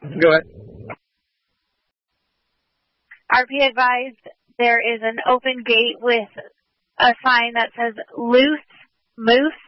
Go ahead. RP advised there is an open gate with a sign that says loose moose